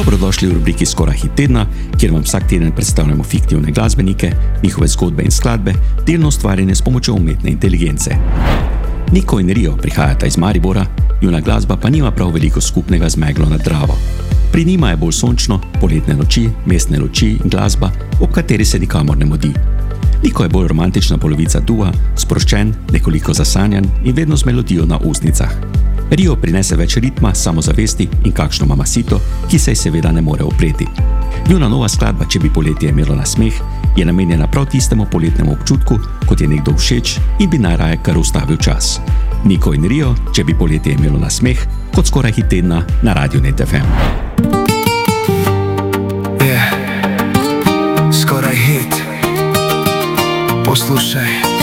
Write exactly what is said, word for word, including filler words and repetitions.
Dobrodošli v rubriki Skoraj hit tedna, kjer vam vsak teden predstavljamo fiktivne glasbenike, njihove zgodbe in skladbe, delno ustvarjene s pomočjo umetne inteligence. Niko in Rio prihajata iz Maribora, njuna glasba pa nima prav veliko skupnega z meglo nad Dravo. Pri njima je bolj sončno, poletne noči, mestne luči in glasba, ob kateri se nikamor ne mudi. Niko je bolj romantična polovica dua, sproščen, nekoliko zasanjan in vedno z melodijo na ustnicah. Rio prinese več ritma, samozavesti in kakšno mamasito, ki se ji seveda ne more upreti. Njuna nova skladba Če bi poletje imelo nasmeh je namenjena prav tistemu poletnemu občutku, kot je nekdo všeč in bi najraje kar ustavil čas. Niko in Rio, Če bi poletje imelo nasmeh, kot Skoraj hit tedna na Radio Net ef em. Je, skoraj hit. Poslušaj.